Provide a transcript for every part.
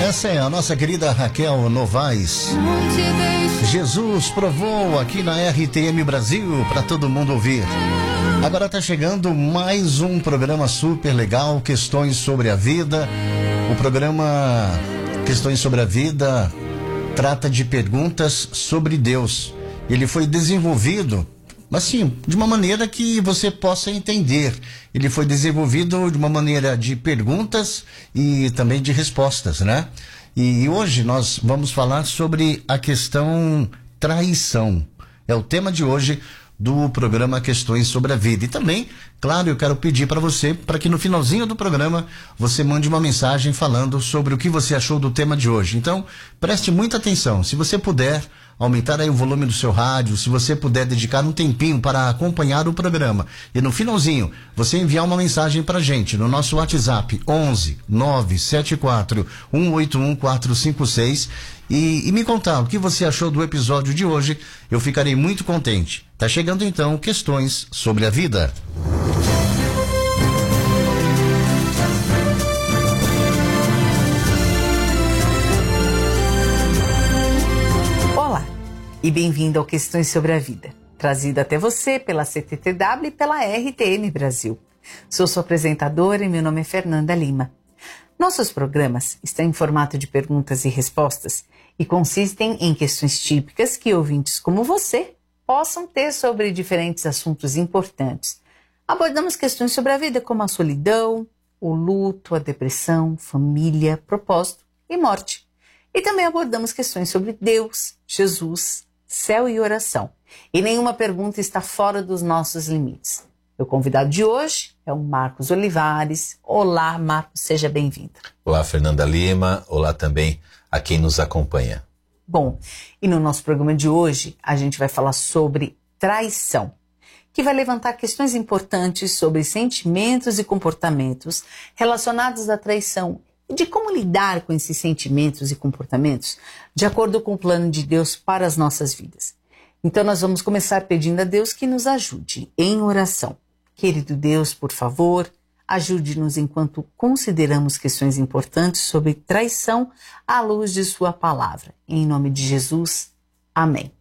Essa é a nossa querida Raquel Novaes. Jesus provou aqui na RTM Brasil para todo mundo ouvir. Agora tá chegando mais um programa super legal, Questões sobre a Vida. O programa Questões sobre a Vida trata de perguntas sobre Deus. Ele foi desenvolvido assim, de uma maneira que você possa entender. Ele foi desenvolvido de uma maneira de perguntas e também de respostas, né? E hoje nós vamos falar sobre a questão traição. É o tema de hoje do programa Questões sobre a Vida. E também, claro, eu quero pedir para você, para que no finalzinho do programa você mande uma mensagem falando sobre o que você achou do tema de hoje. Então, preste muita atenção. Se você puder aumentar aí o volume do seu rádio, se você puder dedicar um tempinho para acompanhar o programa e no finalzinho você enviar uma mensagem para a gente no nosso WhatsApp 11 974 181 456 e me contar o que você achou do episódio de hoje, eu ficarei muito contente. Tá chegando então Questões sobre a Vida. E bem-vindo ao Questões sobre a Vida, trazido até você pela CTTW e pela RTM Brasil. Sou sua apresentadora e meu nome é Fernanda Lima. Nossos programas estão em formato de perguntas e respostas e consistem em questões típicas que ouvintes como você possam ter sobre diferentes assuntos importantes. Abordamos questões sobre a vida como a solidão, o luto, a depressão, família, propósito e morte. E também abordamos questões sobre Deus, Jesus, céu e oração. E nenhuma pergunta está fora dos nossos limites. O convidado de hoje é o Marcos Olivares. Olá, Marcos, seja bem-vindo. Olá, Fernanda Lima. Olá também a quem nos acompanha. Bom, e no nosso programa de hoje a gente vai falar sobre traição, que vai levantar questões importantes sobre sentimentos e comportamentos relacionados à traição e de como lidar com esses sentimentos e comportamentos de acordo com o plano de Deus para as nossas vidas. Então nós vamos começar pedindo a Deus que nos ajude em oração. Querido Deus, por favor, ajude-nos enquanto consideramos questões importantes sobre traição à luz de sua palavra. Em nome de Jesus, amém.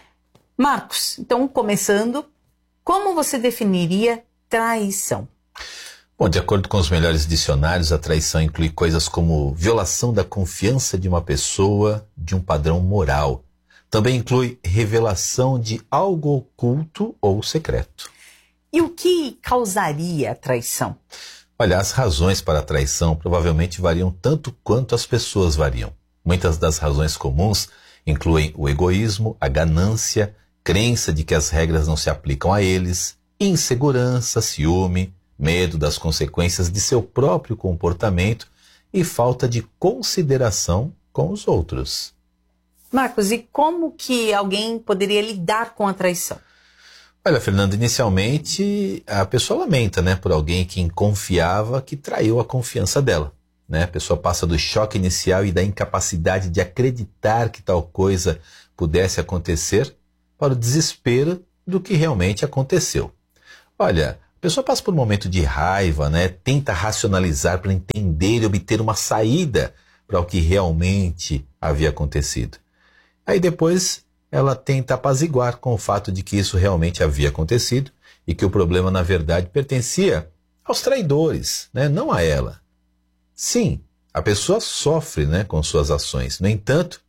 Marcos, então começando, como você definiria traição? Bom, de acordo com os melhores dicionários, a traição inclui coisas como violação da confiança de uma pessoa, de um padrão moral. Também inclui revelação de algo oculto ou secreto. E o que causaria a traição? Olha, as razões para a traição provavelmente variam tanto quanto as pessoas variam. Muitas das razões comuns incluem o egoísmo, a ganância, crença de que as regras não se aplicam a eles, insegurança, ciúme, medo das consequências de seu próprio comportamento e falta de consideração com os outros. Marcos, e como que alguém poderia lidar com a traição? Olha, Fernando, inicialmente a pessoa lamenta, por alguém que confiava que traiu a confiança dela. A pessoa passa do choque inicial e da incapacidade de acreditar que tal coisa pudesse acontecer para o desespero do que realmente aconteceu. Olha, a pessoa passa por um momento de raiva, tenta racionalizar para entender e obter uma saída para o que realmente havia acontecido. Aí depois ela tenta apaziguar com o fato de que isso realmente havia acontecido e que o problema na verdade pertencia aos traidores, não a ela. Sim, a pessoa sofre com suas ações, no entanto,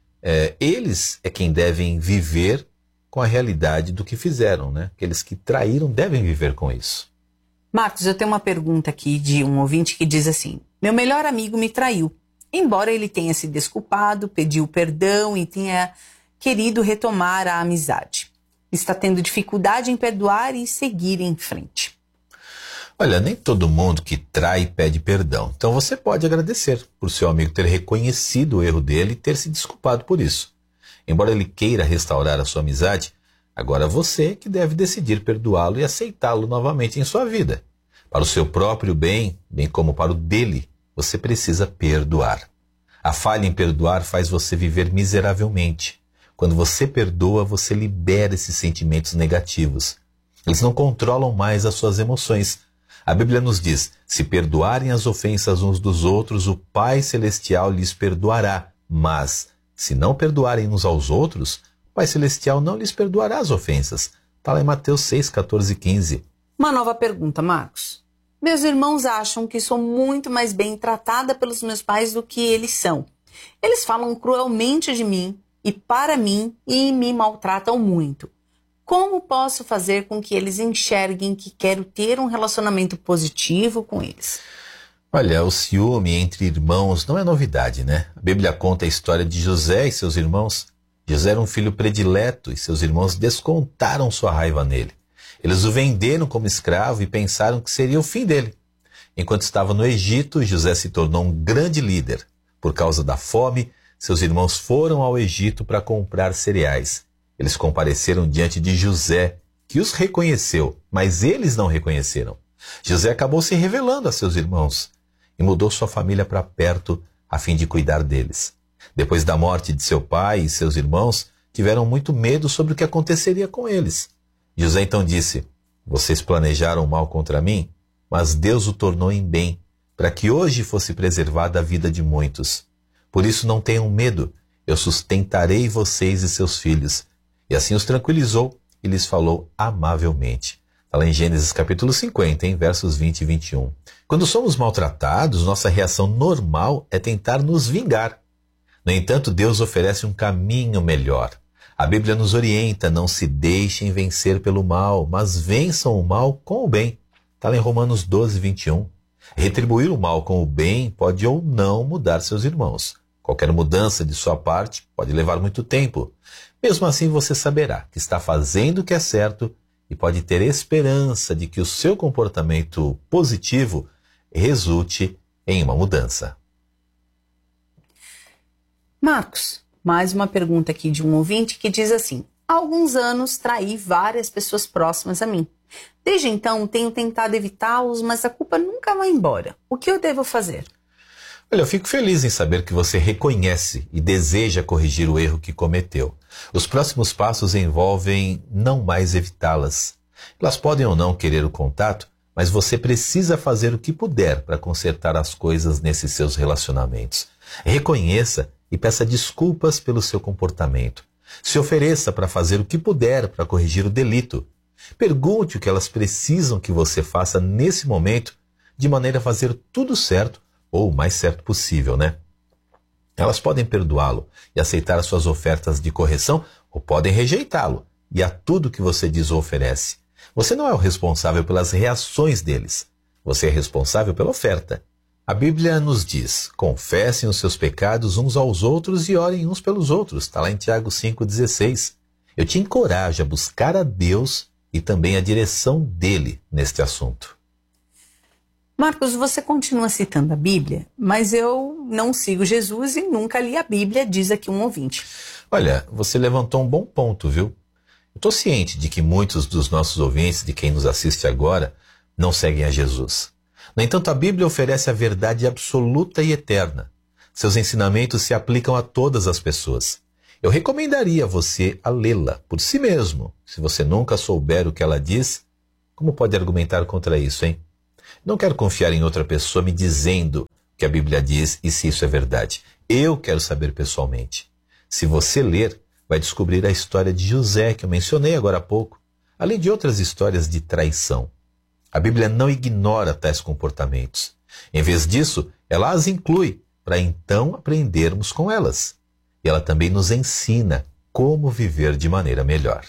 eles é quem devem viver com a realidade do que fizeram, Aqueles que traíram devem viver com isso. Marcos, eu tenho uma pergunta aqui de um ouvinte que diz assim: meu melhor amigo me traiu. Embora ele tenha se desculpado, pediu perdão e tenha querido retomar a amizade. Está tendo dificuldade em perdoar e seguir em frente. Olha, nem todo mundo que trai pede perdão. Então você pode agradecer por seu amigo ter reconhecido o erro dele e ter se desculpado por isso. Embora ele queira restaurar a sua amizade, agora você que deve decidir perdoá-lo e aceitá-lo novamente em sua vida. Para o seu próprio bem, bem como para o dele, você precisa perdoar. A falha em perdoar faz você viver miseravelmente. Quando você perdoa, você libera esses sentimentos negativos. Eles não controlam mais as suas emoções. A Bíblia nos diz, se perdoarem as ofensas uns dos outros, o Pai Celestial lhes perdoará. Mas, se não perdoarem uns aos outros, o Pai Celestial não lhes perdoará as ofensas. Está lá em Mateus 6, 14 e 15. Uma nova pergunta, Marcos. Meus irmãos acham que sou muito mais bem tratada pelos meus pais do que eles são. Eles falam cruelmente de mim e para mim e me maltratam muito. Como posso fazer com que eles enxerguem que quero ter um relacionamento positivo com eles? Olha, o ciúme entre irmãos não é novidade, né? A Bíblia conta a história de José e seus irmãos. José era um filho predileto e seus irmãos descontaram sua raiva nele. Eles o venderam como escravo e pensaram que seria o fim dele. Enquanto estava no Egito, José se tornou um grande líder. Por causa da fome, seus irmãos foram ao Egito para comprar cereais. Eles compareceram diante de José, que os reconheceu, mas eles não reconheceram. José acabou se revelando a seus irmãos e mudou sua família para perto a fim de cuidar deles. Depois da morte de seu pai e seus irmãos, tiveram muito medo sobre o que aconteceria com eles. José então disse, vocês planejaram mal contra mim, mas Deus o tornou em bem, para que hoje fosse preservada a vida de muitos. Por isso não tenham medo, eu sustentarei vocês e seus filhos. E assim os tranquilizou e lhes falou amavelmente. Está lá em Gênesis capítulo 50, versos 20 e 21. Quando somos maltratados, nossa reação normal é tentar nos vingar. No entanto, Deus oferece um caminho melhor. A Bíblia nos orienta, não se deixem vencer pelo mal, mas vençam o mal com o bem. Está lá em Romanos 12, 21. Retribuir o mal com o bem pode ou não mudar seus irmãos. Qualquer mudança de sua parte pode levar muito tempo. Mesmo assim, você saberá que está fazendo o que é certo e pode ter esperança de que o seu comportamento positivo resulte em uma mudança. Marcos, mais uma pergunta aqui de um ouvinte que diz assim: há alguns anos traí várias pessoas próximas a mim. Desde então tenho tentado evitá-los, mas a culpa nunca vai embora. O que eu devo fazer? Olha, eu fico feliz em saber que você reconhece e deseja corrigir o erro que cometeu. Os próximos passos envolvem não mais evitá-las. Elas podem ou não querer o contato, mas você precisa fazer o que puder para consertar as coisas nesses seus relacionamentos. Reconheça e peça desculpas pelo seu comportamento. Se ofereça para fazer o que puder para corrigir o delito. Pergunte o que elas precisam que você faça nesse momento, de maneira a fazer tudo certo, ou o mais certo possível, né? Elas podem perdoá-lo e aceitar as suas ofertas de correção, ou podem rejeitá-lo e a tudo que você diz ou oferece. Você não é o responsável pelas reações deles. Você é responsável pela oferta. A Bíblia nos diz, confessem os seus pecados uns aos outros e orem uns pelos outros. Está lá em Tiago 5,16. Eu te encorajo a buscar a Deus e também a direção dele neste assunto. Marcos, você continua citando a Bíblia, mas eu não sigo Jesus e nunca li a Bíblia, diz aqui um ouvinte. Olha, você levantou um bom ponto, viu? Eu estou ciente de que muitos dos nossos ouvintes, de quem nos assiste agora, não seguem a Jesus. No entanto, a Bíblia oferece a verdade absoluta e eterna. Seus ensinamentos se aplicam a todas as pessoas. Eu recomendaria a você a lê-la por si mesmo. Se você nunca souber o que ela diz, como pode argumentar contra isso, hein? Não quero confiar em outra pessoa me dizendo o que a Bíblia diz e se isso é verdade. Eu quero saber pessoalmente. Se você ler, vai descobrir a história de José, que eu mencionei agora há pouco, além de outras histórias de traição. A Bíblia não ignora tais comportamentos. Em vez disso, ela as inclui, para então aprendermos com elas. E ela também nos ensina como viver de maneira melhor.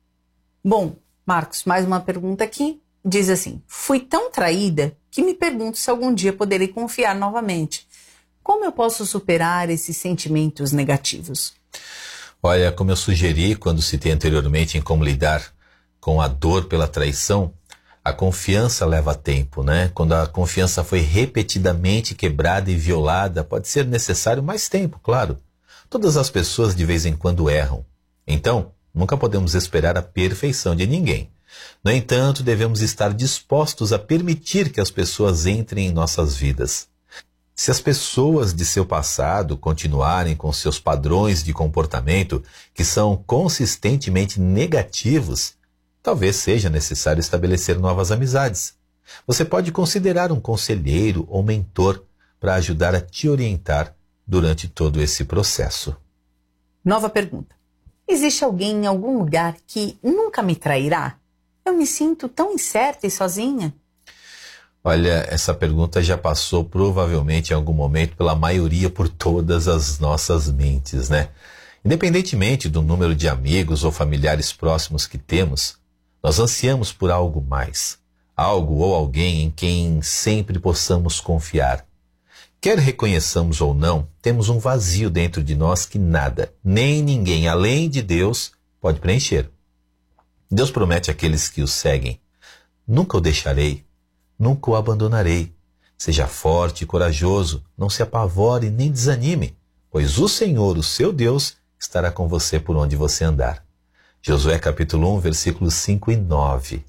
Bom, Marcos, mais uma pergunta aqui. Diz assim: fui tão traída que me pergunto se algum dia poderei confiar novamente. Como eu posso superar esses sentimentos negativos? Olha, como eu sugeri quando citei anteriormente em como lidar com a dor pela traição, a confiança leva tempo, né? Quando a confiança foi repetidamente quebrada e violada, pode ser necessário mais tempo, claro. Todas as pessoas de vez em quando erram. Então, nunca podemos esperar a perfeição de ninguém. No entanto, devemos estar dispostos a permitir que as pessoas entrem em nossas vidas. Se as pessoas de seu passado continuarem com seus padrões de comportamento que são consistentemente negativos, talvez seja necessário estabelecer novas amizades. Você pode considerar um conselheiro ou mentor para ajudar a te orientar durante todo esse processo. Nova pergunta. Existe alguém em algum lugar que nunca me trairá? Eu me sinto tão incerta e sozinha. Olha, essa pergunta já passou provavelmente em algum momento pela maioria por todas as nossas mentes, né? Independentemente do número de amigos ou familiares próximos que temos, nós ansiamos por algo mais, algo ou alguém em quem sempre possamos confiar. Quer reconheçamos ou não, temos um vazio dentro de nós que nada, nem ninguém além de Deus pode preencher. Deus promete àqueles que o seguem: nunca o deixarei, nunca o abandonarei. Seja forte e corajoso, não se apavore nem desanime, pois o Senhor, o seu Deus, estará com você por onde você andar. Josué capítulo 1, versículos 5 e 9.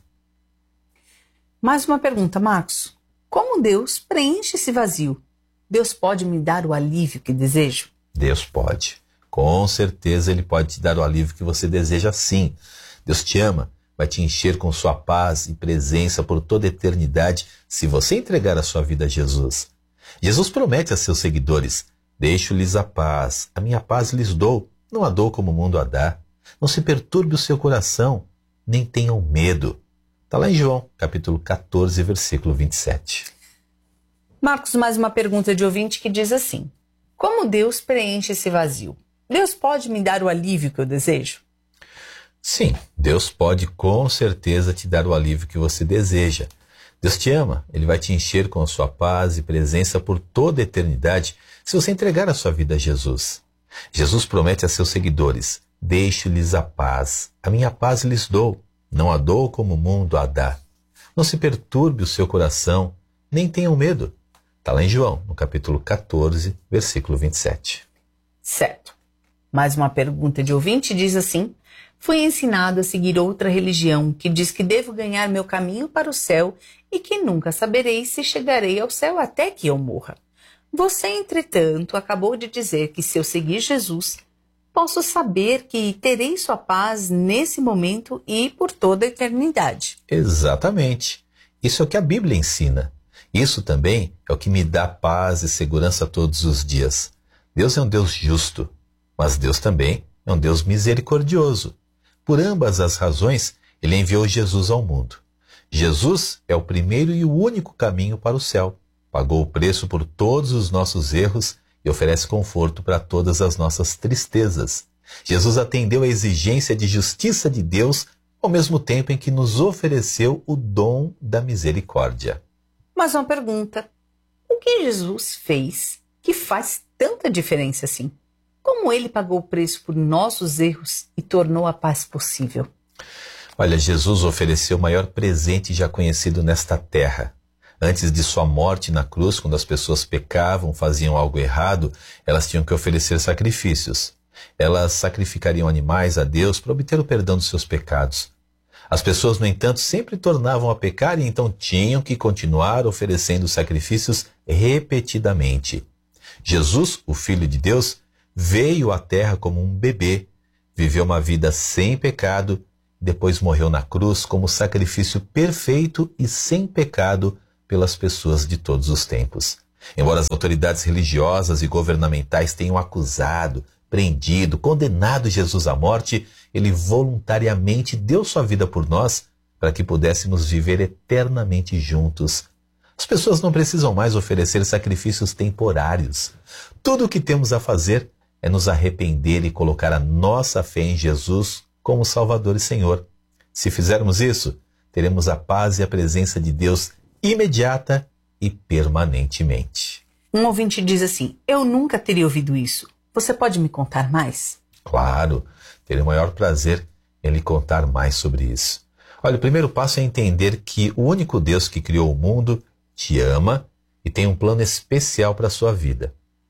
Mais uma pergunta, Marcos. Como Deus preenche esse vazio? Deus pode me dar o alívio que desejo? Deus pode. Com certeza Ele pode te dar o alívio que você deseja, sim. Deus te ama, vai te encher com sua paz e presença por toda a eternidade se você entregar a sua vida a Jesus. Jesus promete a seus seguidores: deixo-lhes a paz, a minha paz lhes dou, não a dou como o mundo a dá. Não se perturbe o seu coração, nem tenham medo. Está lá em João, capítulo 14, versículo 27. Marcos, mais uma pergunta de ouvinte que diz assim: como Deus preenche esse vazio? Deus pode me dar o alívio que eu desejo? Sim, Deus pode com certeza te dar o alívio que você deseja. Deus te ama, Ele vai te encher com a sua paz e presença por toda a eternidade se você entregar a sua vida a Jesus. Jesus promete a seus seguidores: deixo-lhes a paz, a minha paz lhes dou, não a dou como o mundo a dá. Não se perturbe o seu coração, nem tenham medo. Está lá em João, no capítulo 14, versículo 27. Certo. Mais uma pergunta de ouvinte diz assim: fui ensinado a seguir outra religião que diz que devo ganhar meu caminho para o céu e que nunca saberei se chegarei ao céu até que eu morra. Você, entretanto, acabou de dizer que se eu seguir Jesus, posso saber que terei sua paz nesse momento e por toda a eternidade. Exatamente. Isso é o que a Bíblia ensina. Isso também é o que me dá paz e segurança todos os dias. Deus é um Deus justo, mas Deus também é um Deus misericordioso. Por ambas as razões, Ele enviou Jesus ao mundo. Jesus é o primeiro e o único caminho para o céu. Pagou o preço por todos os nossos erros e oferece conforto para todas as nossas tristezas. Jesus atendeu à exigência de justiça de Deus, ao mesmo tempo em que nos ofereceu o dom da misericórdia. Mas uma pergunta: o que Jesus fez que faz tanta diferença assim? Como Ele pagou o preço por nossos erros e tornou a paz possível? Olha, Jesus ofereceu o maior presente já conhecido nesta terra. Antes de sua morte na cruz, quando as pessoas pecavam, faziam algo errado, elas tinham que oferecer sacrifícios. Elas sacrificariam animais a Deus para obter o perdão dos seus pecados. As pessoas, no entanto, sempre tornavam a pecar e então tinham que continuar oferecendo sacrifícios repetidamente. Jesus, o Filho de Deus, veio à terra como um bebê, viveu uma vida sem pecado, depois morreu na cruz como sacrifício perfeito e sem pecado pelas pessoas de todos os tempos. Embora as autoridades religiosas e governamentais tenham acusado, prendido, condenado Jesus à morte, Ele voluntariamente deu sua vida por nós para que pudéssemos viver eternamente juntos. As pessoas não precisam mais oferecer sacrifícios temporários. Tudo o que temos a fazer é nos arrepender e colocar a nossa fé em Jesus como Salvador e Senhor. Se fizermos isso, teremos a paz e a presença de Deus imediata e permanentemente. Um ouvinte diz assim: eu nunca teria ouvido isso. Você pode me contar mais? Claro, terei o maior prazer em lhe contar mais sobre isso. Olha, o primeiro passo é entender que o único Deus que criou o mundo te ama e tem um plano especial para a sua vida.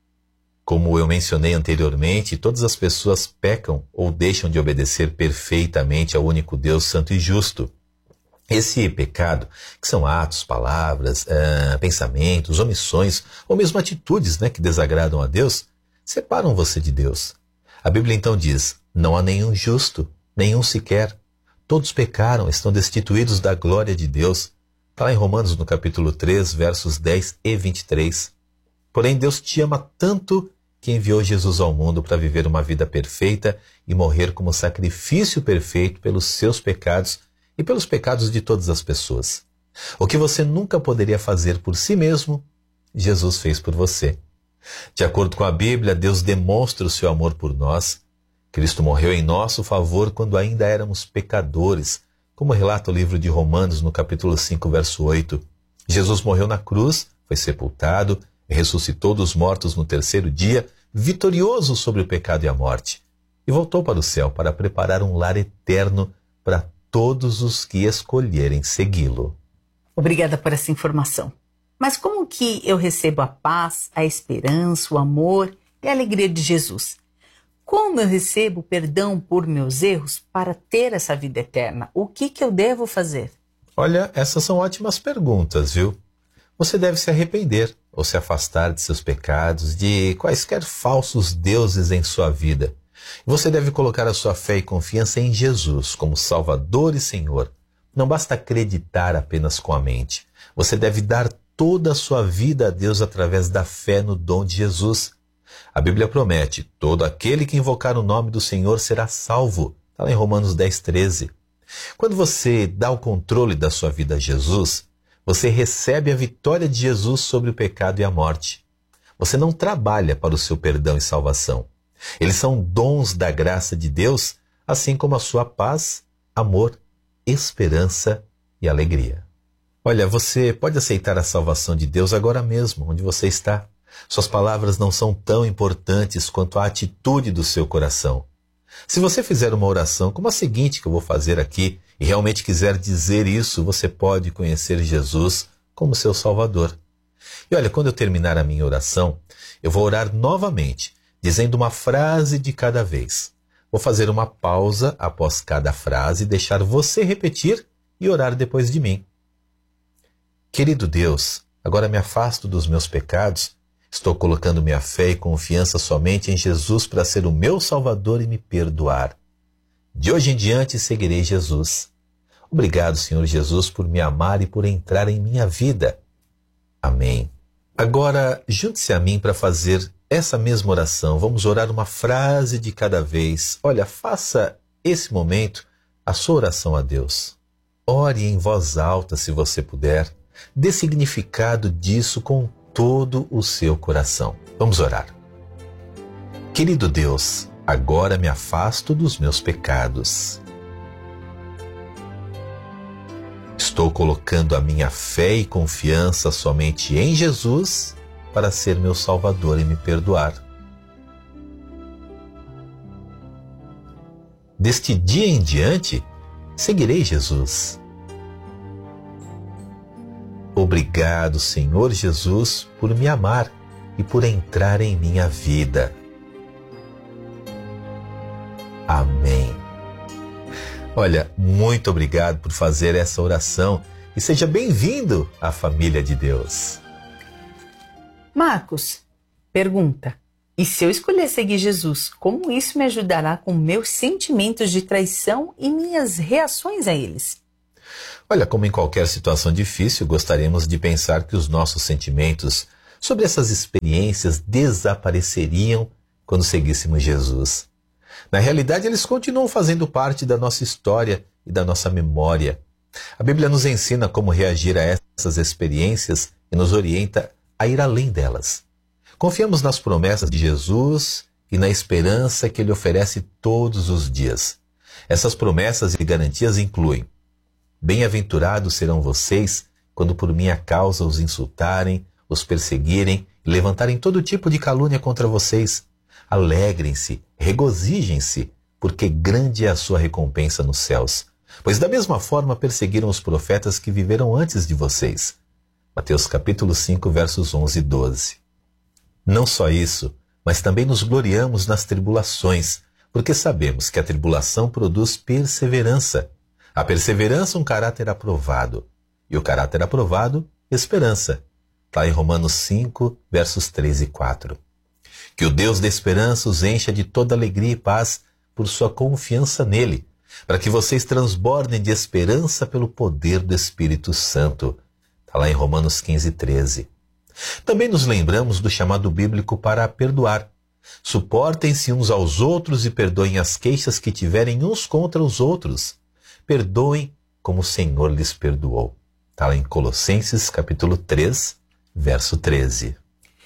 Como eu mencionei anteriormente, todas as pessoas pecam ou deixam de obedecer perfeitamente ao único Deus santo e justo. Esse pecado, que são atos, palavras, pensamentos, omissões ou mesmo atitudes, que desagradam a Deus, separam você de Deus. A Bíblia então diz: não há nenhum justo, nenhum sequer. Todos pecaram, estão destituídos da glória de Deus. Está lá em Romanos, no capítulo 3, versos 10 e 23. Porém, Deus te ama tanto que enviou Jesus ao mundo para viver uma vida perfeita e morrer como sacrifício perfeito pelos seus pecados e pelos pecados de todas as pessoas. O que você nunca poderia fazer por si mesmo, Jesus fez por você. De acordo com a Bíblia, Deus demonstra o seu amor por nós. Cristo morreu em nosso favor quando ainda éramos pecadores, como relata o livro de Romanos, no capítulo 5, verso 8. Jesus morreu na cruz, foi sepultado, ressuscitou dos mortos no terceiro dia, vitorioso sobre o pecado e a morte, e voltou para o céu para preparar um lar eterno para todos os que escolherem segui-lo. Obrigada por essa informação. Mas como que eu recebo a paz, a esperança, o amor e a alegria de Jesus? Como eu recebo perdão por meus erros para ter essa vida eterna? O que eu devo fazer? Olha, essas são ótimas perguntas, viu? Você deve se arrepender ou se afastar de seus pecados, de quaisquer falsos deuses em sua vida. Você deve colocar a sua fé e confiança em Jesus como Salvador e Senhor. Não basta acreditar apenas com a mente. Você deve dar toda a sua vida a Deus através da fé no dom de Jesus. A Bíblia promete: todo aquele que invocar o nome do Senhor será salvo. Está lá em Romanos 10, 13. Quando você dá o controle da sua vida a Jesus, você recebe a vitória de Jesus sobre o pecado e a morte. Você não trabalha para o seu perdão e salvação. Eles são dons da graça de Deus, assim como a sua paz, amor, esperança e alegria. Olha, você pode aceitar a salvação de Deus agora mesmo, onde você está. Suas palavras não são tão importantes quanto a atitude do seu coração. Se você fizer uma oração como a seguinte que eu vou fazer aqui, e realmente quiser dizer isso, você pode conhecer Jesus como seu Salvador. E olha, quando eu terminar a minha oração, eu vou orar novamente, dizendo uma frase de cada vez. Vou fazer uma pausa após cada frase e deixar você repetir e orar depois de mim. Querido Deus, agora me afasto dos meus pecados. Estou colocando minha fé e confiança somente em Jesus para ser o meu Salvador e me perdoar. De hoje em diante seguirei Jesus. Obrigado, Senhor Jesus, por me amar e por entrar em minha vida. Amém. Agora, junte-se a mim para fazer essa mesma oração. Vamos orar uma frase de cada vez. Olha, faça esse momento a sua oração a Deus. Ore em voz alta, se você puder. Dê significado disso com todo o seu coração. Vamos orar. Querido Deus, agora me afasto dos meus pecados. Estou colocando a minha fé e confiança somente em Jesus para ser meu Salvador e me perdoar. Deste dia em diante, seguirei Jesus. Obrigado, Senhor Jesus, por me amar e por entrar em minha vida. Amém. Olha, muito obrigado por fazer essa oração e seja bem-vindo à família de Deus. Marcos, pergunta: e se eu escolher seguir Jesus, como isso me ajudará com meus sentimentos de traição e minhas reações a eles? Olha, como em qualquer situação difícil, gostaríamos de pensar que os nossos sentimentos sobre essas experiências desapareceriam quando seguíssemos Jesus. Na realidade, eles continuam fazendo parte da nossa história e da nossa memória. A Bíblia nos ensina como reagir a essas experiências e nos orienta a ir além delas. Confiamos nas promessas de Jesus e na esperança que Ele oferece todos os dias. Essas promessas e garantias incluem: bem-aventurados serão vocês quando por minha causa os insultarem, os perseguirem e levantarem todo tipo de calúnia contra vocês. Alegrem-se, regozijem-se, porque grande é a sua recompensa nos céus. Pois da mesma forma perseguiram os profetas que viveram antes de vocês. Mateus capítulo 5, versos 11 e 12. Não só isso, mas também nos gloriamos nas tribulações, porque sabemos que a tribulação produz perseverança. A perseverança, um caráter aprovado. E o caráter aprovado, esperança. Está em Romanos 5, versos 3 e 4. Que o Deus da esperança os encha de toda alegria e paz por sua confiança nele, para que vocês transbordem de esperança pelo poder do Espírito Santo. Está lá em Romanos 15, 13. Também nos lembramos do chamado bíblico para perdoar. Suportem-se uns aos outros e perdoem as queixas que tiverem uns contra os outros. Perdoem como o Senhor lhes perdoou. Está lá em Colossenses capítulo 3, verso 13.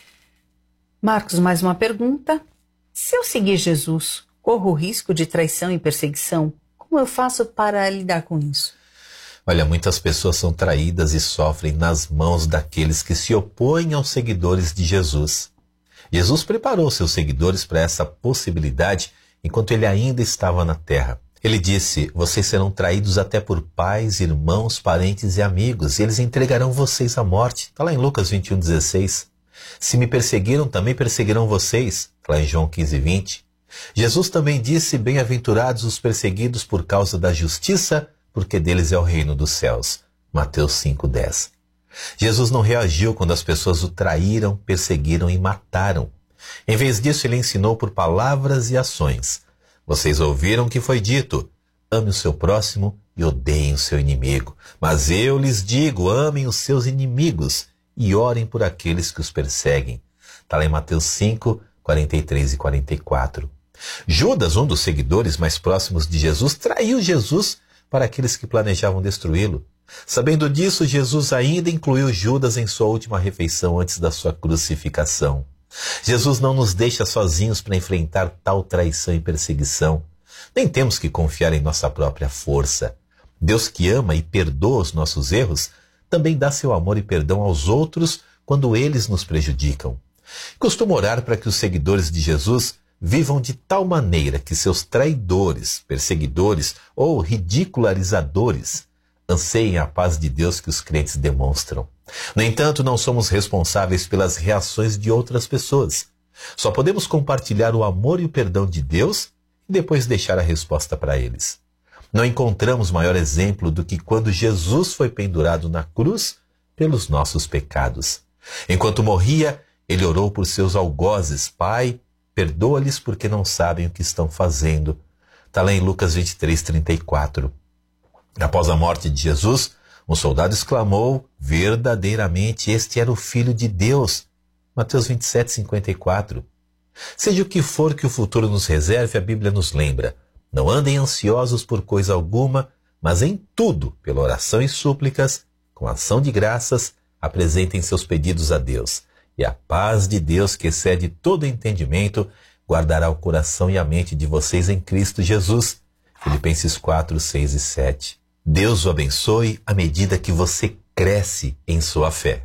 Marcos, mais uma pergunta. Se eu seguir Jesus, corro o risco de traição e perseguição? Como eu faço para lidar com isso? Olha, muitas pessoas são traídas e sofrem nas mãos daqueles que se opõem aos seguidores de Jesus. Jesus preparou seus seguidores para essa possibilidade enquanto ele ainda estava na terra. Ele disse: vocês serão traídos até por pais, irmãos, parentes e amigos, e eles entregarão vocês à morte. Está lá em Lucas 21, 16. Se me perseguiram, também perseguirão vocês. Está lá em João 15, 20. Jesus também disse: bem-aventurados os perseguidos por causa da justiça, porque deles é o reino dos céus. Mateus 5, 10. Jesus não reagiu quando as pessoas o traíram, perseguiram e mataram. Em vez disso, ele ensinou por palavras e ações. Vocês ouviram que foi dito: ame o seu próximo e odeiem o seu inimigo. Mas eu lhes digo: amem os seus inimigos e orem por aqueles que os perseguem. Está lá em Mateus 5, 43 e 44. Judas, um dos seguidores mais próximos de Jesus, traiu Jesus para aqueles que planejavam destruí-lo. Sabendo disso, Jesus ainda incluiu Judas em sua última refeição antes da sua crucificação. Jesus não nos deixa sozinhos para enfrentar tal traição e perseguição. Nem temos que confiar em nossa própria força. Deus, que ama e perdoa os nossos erros, também dá seu amor e perdão aos outros quando eles nos prejudicam. Costumo orar para que os seguidores de Jesus vivam de tal maneira que seus traidores, perseguidores ou ridicularizadores anseiem a paz de Deus que os crentes demonstram. No entanto, não somos responsáveis pelas reações de outras pessoas. Só podemos compartilhar o amor e o perdão de Deus e depois deixar a resposta para eles. Não encontramos maior exemplo do que quando Jesus foi pendurado na cruz pelos nossos pecados. Enquanto morria, ele orou por seus algozes: Pai, perdoa-lhes porque não sabem o que estão fazendo. Está lá em Lucas 23, 34. Após a morte de Jesus, um soldado exclamou: verdadeiramente este era o Filho de Deus. Mateus 27, 54. Seja o que for que o futuro nos reserve, a Bíblia nos lembra: não andem ansiosos por coisa alguma, mas em tudo, pela oração e súplicas, com ação de graças, apresentem seus pedidos a Deus. E a paz de Deus, que excede todo entendimento, guardará o coração e a mente de vocês em Cristo Jesus. Filipenses 4, 6 e 7. Deus o abençoe à medida que você cresce em sua fé.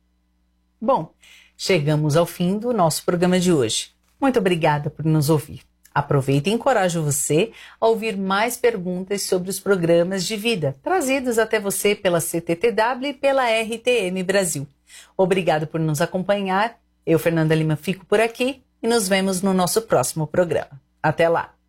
Bom, chegamos ao fim do nosso programa de hoje. Muito obrigada por nos ouvir. Aproveito e encorajo você a ouvir mais perguntas sobre os programas de vida trazidos até você pela CTTW e pela RTM Brasil. Obrigado por nos acompanhar. Eu, Fernanda Lima, fico por aqui e nos vemos no nosso próximo programa. Até lá!